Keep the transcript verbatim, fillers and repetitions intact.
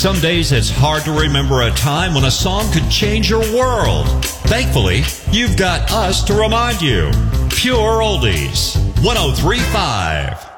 Some days it's hard to remember a time when a song could change your world. Thankfully, you've got us to remind you. Pure Oldies, one oh three point five.